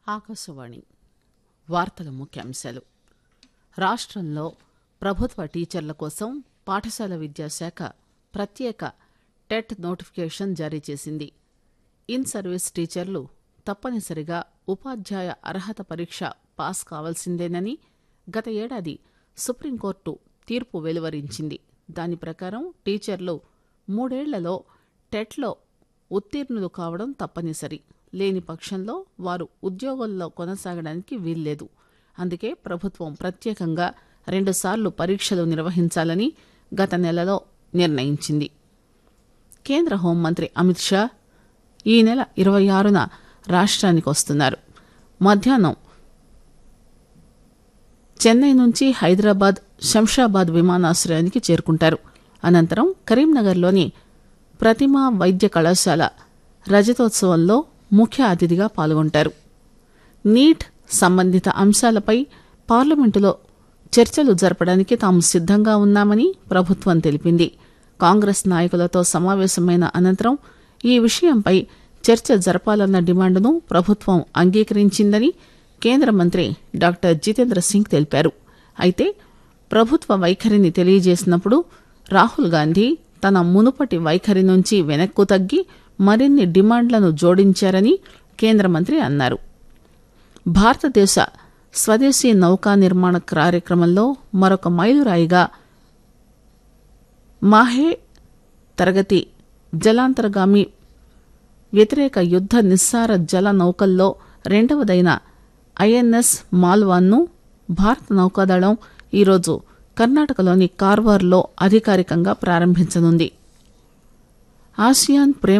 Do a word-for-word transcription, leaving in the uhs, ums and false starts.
ఆకాశవాణి వార్తల ముఖ్యాంశాలు. రాష్ట్రంలో ప్రభుత్వ టీచర్ల కోసం పాఠశాల విద్యాశాఖ ప్రత్యేక టెట్ నోటిఫికేషన్ జారీ చేసింది. ఇన్ సర్వీస్ టీచర్లు తప్పనిసరిగా ఉపాధ్యాయ అర్హత పరీక్ష పాస్ కావాల్సిందేనని గత ఏడాది సుప్రీంకోర్టు తీర్పు వెలువరించింది. దాని ప్రకారం టీచర్లు మూడేళ్లలో టెట్లో ఉత్తీర్ణులు కావడం తప్పనిసరి. లేని పక్షంలో వారు ఉద్యోగాల్లో కొనసాగడానికి వీల్లేదు. అందుకే ప్రభుత్వం ప్రత్యేకంగా రెండుసార్లు పరీక్షలు నిర్వహించాలని గత నెలలో నిర్ణయించింది. కేంద్ర హోంమంత్రి అమిత్ షా ఈ నెల ఇరవై ఆరున రాష్ట్రానికి వస్తున్నారు. మధ్యాహ్నం చెన్నై నుంచి హైదరాబాద్ శంషాబాద్ విమానాశ్రయానికి చేరుకుంటారు. అనంతరం కరీంనగర్లోని ప్రతిమా వైద్య కళాశాల రజతోత్సవంలో ముఖ్య అతిథిగా పాల్గొంటారు. నీట్ సంబంధిత అంశాలపై పార్లమెంటులో చర్చలు జరపడానికి తాము సిద్దంగా ఉన్నామని ప్రభుత్వం తెలిపింది. కాంగ్రెస్ నాయకులతో సమావేశమైన అనంతరం ఈ విషయంపై చర్చ జరపాలన్న డిమాండును ప్రభుత్వం అంగీకరించిందని కేంద్ర మంత్రి డాక్టర్ జితేంద్ర సింగ్ తెలిపారు. అయితే ప్రభుత్వ వైఖరిని తెలియజేసినప్పుడు రాహుల్ గాంధీ తన మునుపటి వైఖరి నుంచి వెనక్కు తగ్గి మరిన్ని డిమాండ్లను జోడించారని కేంద్ర మంత్రి అన్నారు. భారతదేశ స్వదేశీ నౌకా నిర్మాణ కార్యక్రమంలో మరొక మైలురాయిగా మాహే తరగతి జలాంతర్గామి వ్యతిరేక యుద్ద నిస్సార జల నౌకల్లో రెండవదైన ఐఎన్ఎస్ మాల్వాన్ను భారత నౌకాదళం ఈరోజు కర్ణాటకలోని కార్వార్లో అధికారికంగా ప్రారంభించనుంది. ఆసియాన్ ప్రేమ